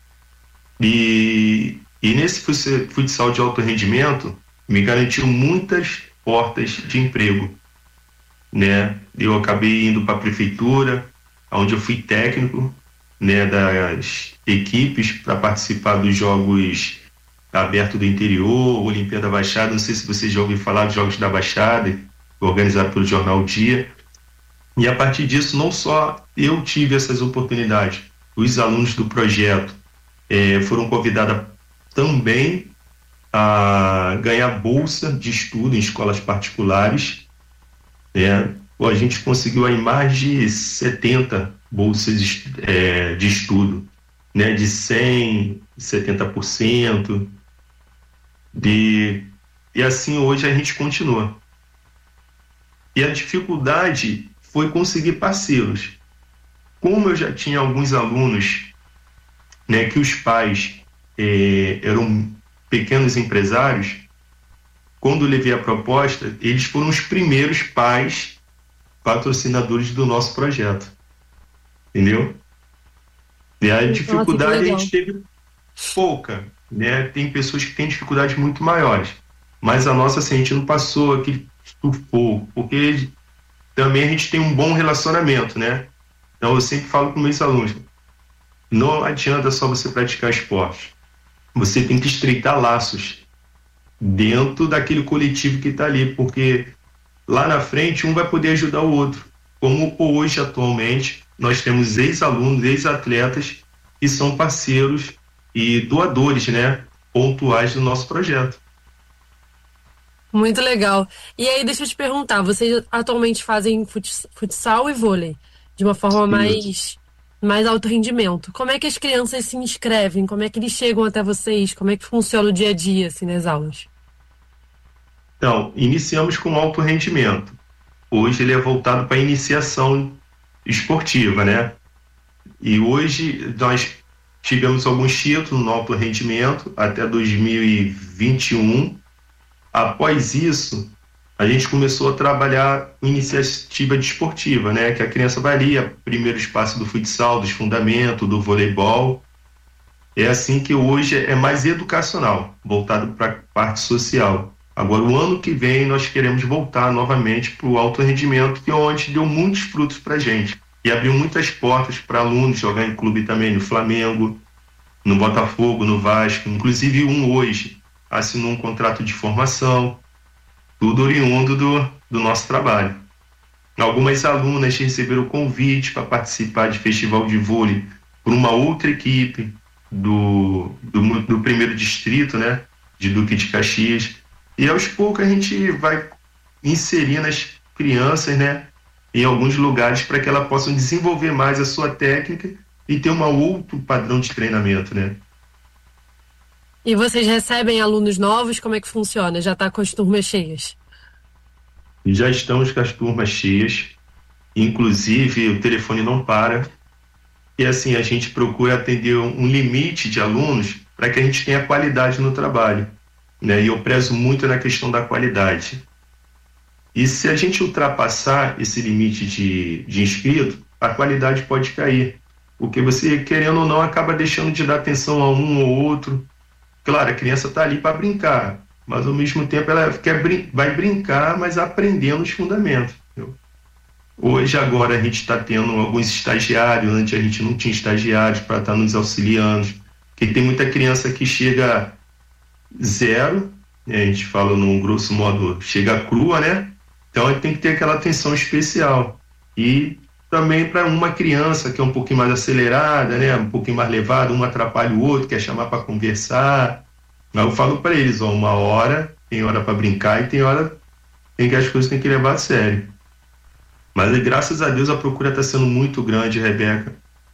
e nesse futsal de alto rendimento me garantiu muitas portas de emprego, né? Eu acabei indo para a prefeitura, onde eu fui técnico, né, das equipes para participar dos Jogos Abertos do Interior, Olimpíada Baixada. Não sei se vocês já ouviram falar dos Jogos da Baixada, organizado pelo Jornal Dia. E a partir disso, não só eu tive essas oportunidades, os alunos do projeto foram convidados também a ganhar bolsa de estudo em escolas particulares, né? A gente conseguiu aí mais de 70 bolsas de estudo, né? De 100%, 70%. E assim hoje a gente continua. E a dificuldade foi conseguir parceiros. Como eu já tinha alguns alunos, né, que os pais eram pequenos empresários, quando eu levei a proposta, eles foram os primeiros pais patrocinadores do nosso projeto, entendeu? E a dificuldade a gente teve pouca, né? Tem pessoas que têm dificuldades muito maiores, mas a nossa, assim, a gente não passou aquele sufoco, porque também a gente tem um bom relacionamento, né? Então eu sempre falo com meus alunos, não adianta só você praticar esporte, você tem que estreitar laços, dentro daquele coletivo que está ali, porque lá na frente um vai poder ajudar o outro. Como hoje, atualmente, nós temos ex-alunos, ex-atletas que são parceiros e doadores, né, pontuais do nosso projeto. Muito legal. E aí, deixa eu te perguntar, vocês atualmente fazem futsal e vôlei de uma forma mais alto rendimento. Como é que as crianças se inscrevem? Como é que eles chegam até vocês? Como é que funciona o dia a dia, assim, nas aulas? Então, iniciamos com alto rendimento. Hoje ele é voltado para a iniciação esportiva, né? E hoje nós tivemos alguns títulos no alto rendimento até 2021. Após isso, a gente começou a trabalhar com iniciativa desportiva, né? Que a criança vai ali, primeiro espaço do futsal, dos fundamentos, do voleibol. É assim que hoje é mais educacional, voltado para a parte social. Agora, o ano que vem, nós queremos voltar novamente para o alto rendimento, que é onde deu muitos frutos para a gente. E abriu muitas portas para alunos jogar em clube também, no Flamengo, no Botafogo, no Vasco. Inclusive, um hoje assinou um contrato de formação, tudo oriundo do nosso trabalho. Algumas alunas receberam convite para participar de festival de vôlei por uma outra equipe do primeiro distrito, né, de Duque de Caxias. E aos poucos a gente vai inserindo as crianças, né, em alguns lugares para que elas possam desenvolver mais a sua técnica e ter um outro padrão de treinamento, né. E vocês recebem alunos novos? Como é que funciona? Já está com as turmas cheias? Já estamos com as turmas cheias, inclusive o telefone não para. E assim, a gente procura atender um limite de alunos para que a gente tenha qualidade no trabalho, né? E eu prezo muito na questão da qualidade. E se a gente ultrapassar esse limite de inscrito, a qualidade pode cair. Porque você, querendo ou não, acaba deixando de dar atenção a um ou outro. Claro, a criança está ali para brincar, mas ao mesmo tempo ela vai brincar, mas aprendendo os fundamentos. Entendeu? Hoje, agora, a gente está tendo alguns estagiários, antes a gente não tinha estagiários para estar nos auxiliando, porque tem muita criança que chega zero, né? A gente fala num grosso modo, chega crua, né? Então tem que ter aquela atenção especial. E também para uma criança que é um pouquinho mais acelerada, né, um pouquinho mais levada, um atrapalha o outro, quer chamar para conversar. Aí eu falo para eles, ó, uma hora, tem hora para brincar e tem hora tem que as coisas tem que levar a sério. Mas graças a Deus a procura está sendo muito grande, Rebeca.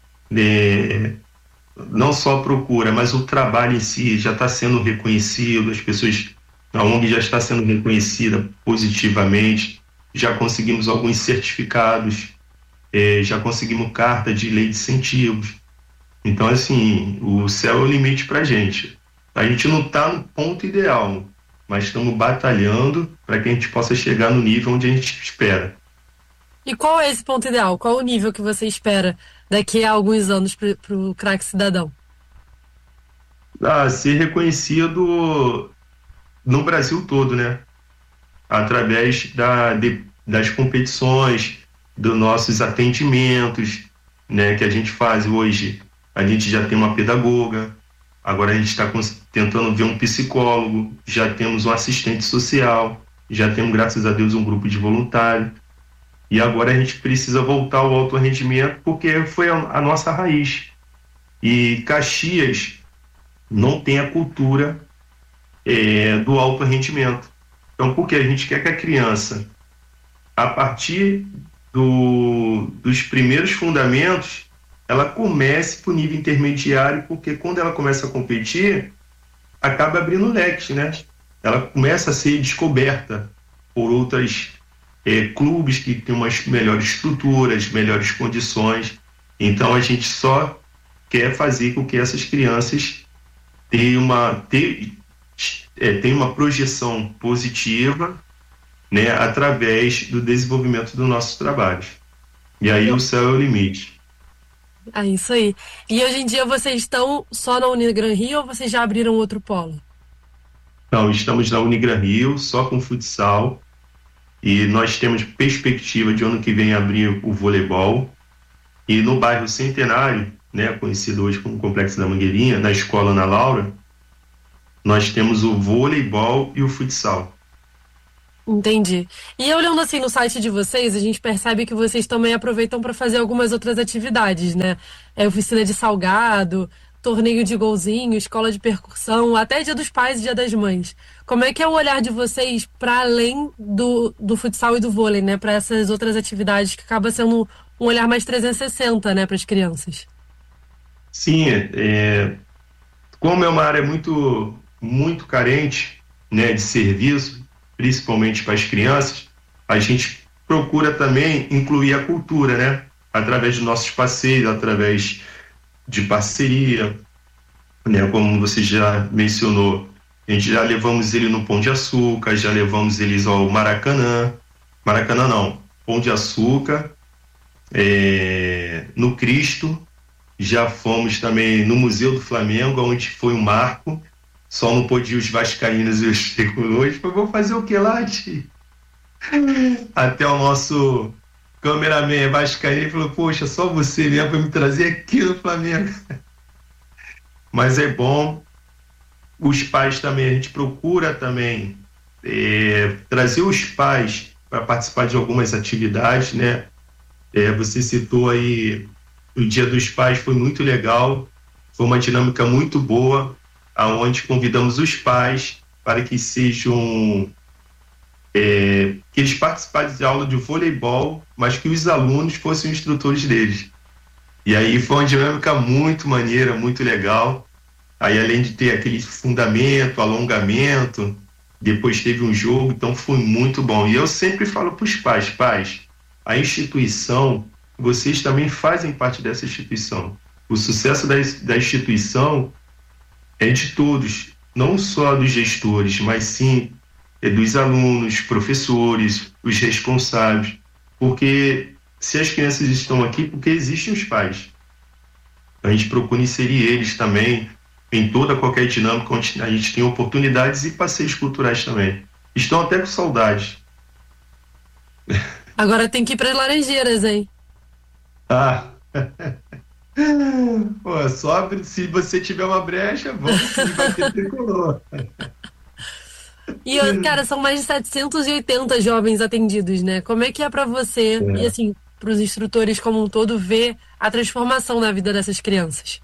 Não só a procura, mas o trabalho em si já está sendo reconhecido, as pessoas, a ONG já está sendo reconhecida positivamente, já conseguimos alguns certificados, já conseguimos carta de lei de incentivos. Então, assim, o céu é o limite para a gente. A gente não está no ponto ideal, mas estamos batalhando para que a gente possa chegar no nível onde a gente espera. E qual é esse ponto ideal? Qual o nível que você espera daqui a alguns anos para o craque cidadão? Ser reconhecido no Brasil todo, né? Através das competições, dos nossos atendimentos, né, que a gente faz hoje. A gente já tem uma pedagoga, agora a gente está tentando ver um psicólogo, já temos um assistente social, já temos, graças a Deus, um grupo de voluntários. E agora a gente precisa voltar ao alto rendimento porque foi a nossa raiz. E Caxias não tem a cultura do alto rendimento. Então, porque a gente quer que a criança, a partir dos primeiros fundamentos, ela comece para o nível intermediário, porque quando ela começa a competir, acaba abrindo leque, né? Ela começa a ser descoberta por outras clubes que têm umas melhores estruturas, melhores condições. Então a gente só quer fazer com que essas crianças tenham uma projeção positiva, né, através do desenvolvimento dos nossos trabalhos. E aí o céu é o limite. É isso aí. E hoje em dia vocês estão só na Unigran Rio ou vocês já abriram outro polo? Não, estamos na Unigran Rio, só com futsal. E nós temos perspectiva de ano que vem abrir o voleibol. E no bairro Centenário, né, conhecido hoje como Complexo da Mangueirinha, na escola Ana Laura, nós temos o voleibol e o futsal. Entendi. E olhando assim no site de vocês, a gente percebe que vocês também aproveitam para fazer algumas outras atividades, né? Oficina de salgado, torneio de golzinho, escola de percussão, até Dia dos Pais e Dia das Mães. Como é que é o olhar de vocês para além do futsal e do vôlei, né? Para essas outras atividades que acaba sendo um olhar mais 360, né, para as crianças? Sim, como é uma área muito, muito carente, né, de serviço, principalmente para as crianças, a gente procura também incluir a cultura, né, através dos nossos passeios, através de parceria, né, como você já mencionou, a gente já levamos ele no Pão de Açúcar, já levamos eles ao Maracanã não, Pão de Açúcar, no Cristo. Já fomos também no Museu do Flamengo, onde foi um marco. Só não podia os vascaínos e os tricolores. Vou fazer o que lá, tio? Até o nosso cameraman vascaíno falou, poxa, só você mesmo para me trazer aqui no Flamengo. Mas é bom. Os pais também, a gente procura também trazer os pais para participar de algumas atividades, né? Você citou aí o Dia dos Pais, foi muito legal, foi uma dinâmica muito boa, aonde convidamos os pais para que sejam que eles participassem de aula de voleibol, mas que os alunos fossem instrutores deles. E aí foi uma dinâmica muito maneira, muito legal. Aí além de ter aquele fundamento, alongamento, depois teve um jogo, então foi muito bom. E eu sempre falo para os pais, a instituição, vocês também fazem parte dessa instituição. O sucesso da instituição é de todos, não só dos gestores, mas sim dos alunos, professores, os responsáveis. Porque se as crianças estão aqui, porque existem os pais. A gente procura inserir eles também em qualquer dinâmica onde a gente tem oportunidades e passeios culturais também. Estão até com saudade. Agora tem que ir para as Laranjeiras, hein? Pô, só se você tiver uma brecha, vamos sim bater tricolor. E, cara, são mais de 780 jovens atendidos, né? Como é que é para você e, assim, para os instrutores como um todo, ver a transformação na vida dessas crianças?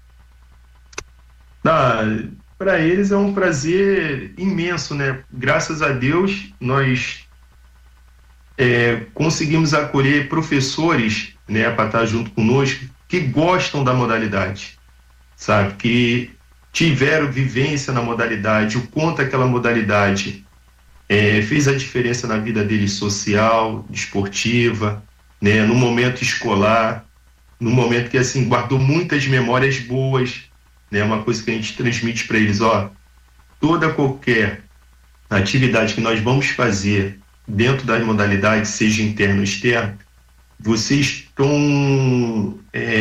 Para eles é um prazer imenso, né? Graças a Deus, nós conseguimos acolher professores, né, para estar junto conosco, que gostam da modalidade, sabe? Que tiveram vivência na modalidade, o quanto aquela modalidade fez a diferença na vida deles social, esportiva, né, no momento escolar, no momento que, assim, guardou muitas memórias boas, né, uma coisa que a gente transmite para eles, qualquer atividade que nós vamos fazer dentro das modalidades, seja interno ou externo, vocês estão,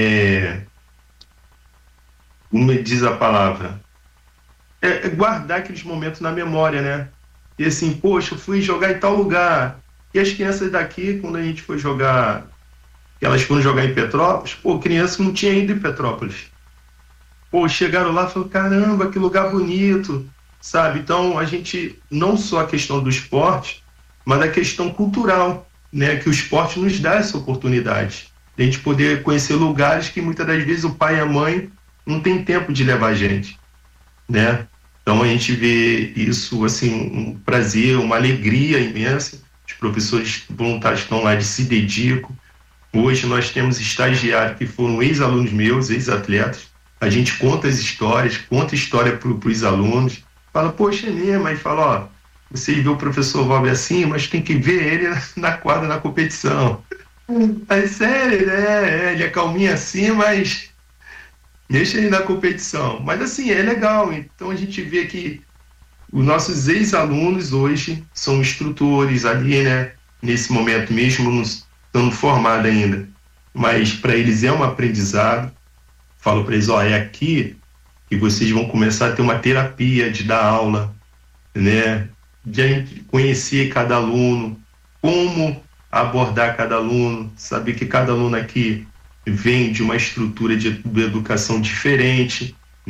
como me diz a palavra, guardar aqueles momentos na memória, né? E assim, poxa, eu fui jogar em tal lugar. E as crianças daqui, quando a gente foi jogar, elas foram jogar em Petrópolis, criança não tinha ido em Petrópolis. Chegaram lá e falaram, caramba, que lugar bonito, sabe? Então, a gente, não só a questão do esporte, mas a questão cultural, né? Que o esporte nos dá essa oportunidade de a gente poder conhecer lugares que muitas das vezes o pai e a mãe não tem tempo de levar a gente, né? Então a gente vê isso, assim, um prazer, uma alegria imensa. Os professores voluntários estão lá, eles se dedicam. Hoje nós temos estagiários que foram ex-alunos meus, ex-atletas. A gente conta as histórias, conta história para os alunos. Fala, poxa, é mesmo. Aí fala, você vê o professor Valber assim, mas tem que ver ele na quadra, na competição. É sério, né? Ele é calminho assim, mas deixa ele na competição. Mas assim, é legal. Então a gente vê que os nossos ex-alunos hoje são instrutores ali, né? Nesse momento mesmo, não estão formados ainda. Mas para eles é um aprendizado. Falo para eles, é aqui que vocês vão começar a ter uma terapia de dar aula, né? De conhecer cada aluno, como abordar cada aluno, saber que cada aluno aqui vem de uma estrutura de educação diferente,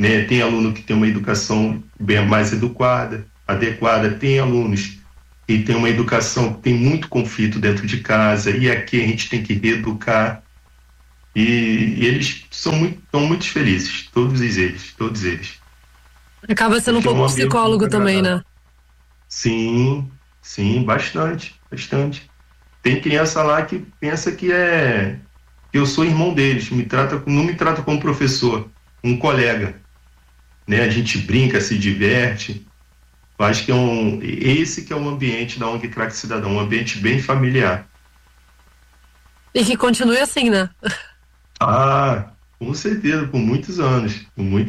né? Tem aluno que tem uma educação bem mais adequada, tem alunos que tem uma educação que tem muito conflito dentro de casa, e aqui a gente tem que reeducar, e eles estão muito felizes, todos eles. Acaba sendo um pouco psicólogo também, né? Sim, bastante. Tem criança lá que pensa que eu sou irmão deles, não me trata como professor, um colega, né? A gente brinca, se diverte. Eu acho que esse que é o ambiente da ONG Craque Cidadão, um ambiente bem familiar. E que continue assim, né? Com certeza, por muitos anos.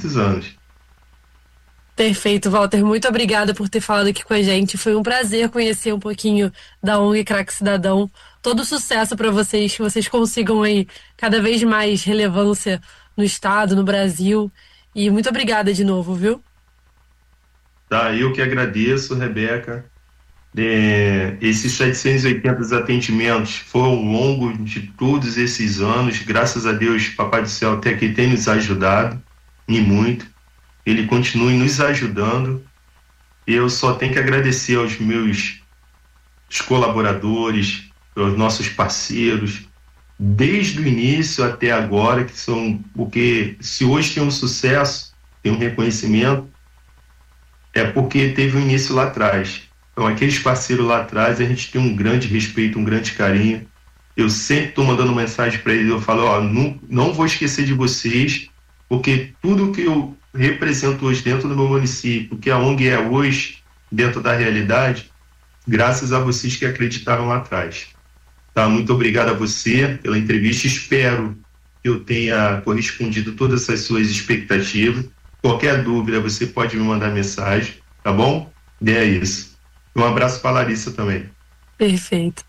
Perfeito, Walter. Muito obrigada por ter falado aqui com a gente. Foi um prazer conhecer um pouquinho da ONG Craque Cidadão. Todo sucesso para vocês, que vocês consigam aí cada vez mais relevância no estado, no Brasil. E muito obrigada de novo, viu? Eu que agradeço, Rebeca. Esses 780 atendimentos foram ao longo de todos esses anos. Graças a Deus, Papai do Céu até aqui tem nos ajudado, e muito. Ele continue nos ajudando. Eu só tenho que agradecer aos meus colaboradores, aos nossos parceiros, desde o início até agora, que são, porque se hoje tem um sucesso, tem um reconhecimento, é porque teve um início lá atrás. Então, aqueles parceiros lá atrás, a gente tem um grande respeito, um grande carinho. Eu sempre estou mandando mensagem para eles, eu falo, não vou esquecer de vocês, porque tudo que eu represento hoje dentro do meu município, que a ONG é hoje, dentro da realidade, graças a vocês que acreditaram lá atrás. Tá? Muito obrigado a você pela entrevista, espero que eu tenha correspondido todas essas suas expectativas. Qualquer dúvida, você pode me mandar mensagem, tá bom? E é isso. Um abraço para a Larissa também. Perfeito.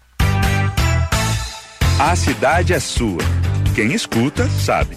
A cidade é sua. Quem escuta, sabe.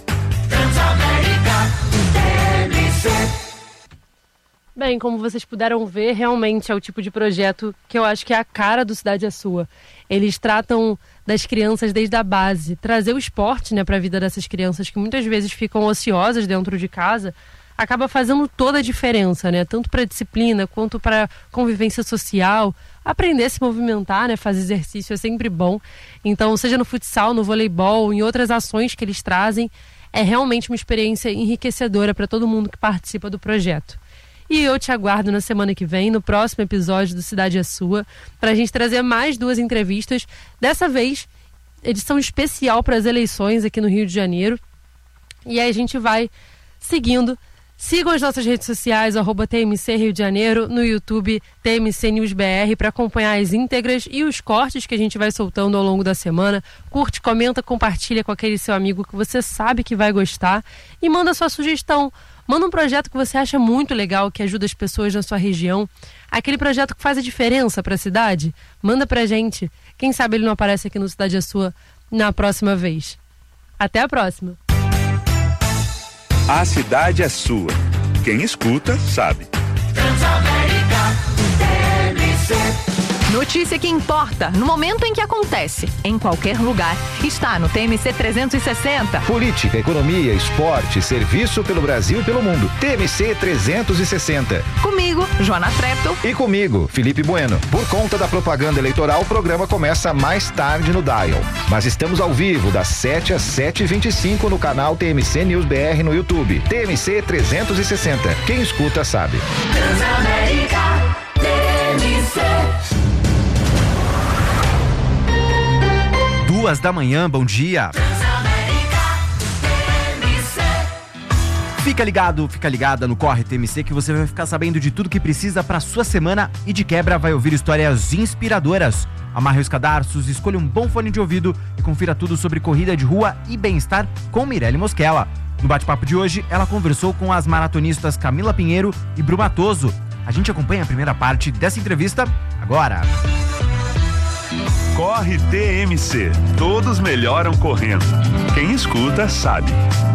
Bem, como vocês puderam ver, realmente é o tipo de projeto que eu acho que é a cara do Cidade é Sua. Eles tratam das crianças desde a base, trazer o esporte, né, para a vida dessas crianças que muitas vezes ficam ociosas dentro de casa, acaba fazendo toda a diferença, né? Tanto para a disciplina quanto para convivência social, aprender a se movimentar, né? Fazer exercício é sempre bom. Então, seja no futsal, no voleibol, em outras ações que eles trazem, é realmente uma experiência enriquecedora para todo mundo que participa do projeto. E eu te aguardo na semana que vem, no próximo episódio do Cidade é Sua, para a gente trazer mais 2 entrevistas. Dessa vez, edição especial para as eleições aqui no Rio de Janeiro. E aí a gente vai seguindo. Sigam as nossas redes sociais, @TMC Rio de Janeiro, no YouTube TMC News BR, para acompanhar as íntegras e os cortes que a gente vai soltando ao longo da semana. Curte, comenta, compartilha com aquele seu amigo que você sabe que vai gostar e manda sua sugestão. Manda um projeto que você acha muito legal, que ajuda as pessoas na sua região. Aquele projeto que faz a diferença para a cidade. Manda pra gente. Quem sabe ele não aparece aqui no Cidade é Sua na próxima vez. Até a próxima. A cidade é sua. Quem escuta, sabe. Notícia que importa, no momento em que acontece, em qualquer lugar, está no TMC 360. Política, economia, esporte, serviço pelo Brasil e pelo mundo. TMC 360. Comigo, Joana Treptow. E comigo, Felipe Bueno. Por conta da propaganda eleitoral, o programa começa mais tarde no Dial. Mas estamos ao vivo, das 7 às 7h25 no canal TMC News BR no YouTube. TMC 360. Quem escuta, sabe. Transamérica, TMC. 2h, bom dia. Fica ligada no Corre TMC que você vai ficar sabendo de tudo que precisa para sua semana e de quebra vai ouvir histórias inspiradoras. Amarre os cadarços, escolha um bom fone de ouvido e confira tudo sobre corrida de rua e bem-estar com Mirelle Mosquela. No bate-papo de hoje, ela conversou com as maratonistas Camila Pinheiro e Bru Matoso. A gente acompanha a primeira parte dessa entrevista agora. Corre TMC. Todos melhoram correndo. Quem escuta, sabe.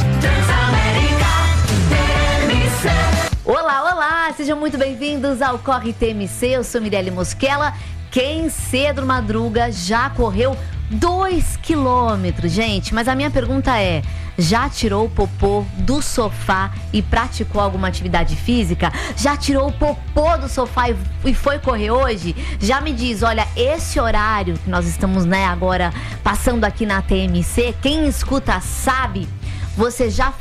Olá, sejam muito bem-vindos ao Corre TMC. Eu sou Mirelle Mosquela. Quem cedo madruga já correu 2 quilômetros, gente. Mas a minha pergunta é, Já tirou o popô do sofá e praticou alguma atividade física? Já tirou o popô do sofá e foi correr hoje? Já me diz, olha, esse horário que nós estamos, né, agora passando aqui na TMC, quem escuta sabe, você já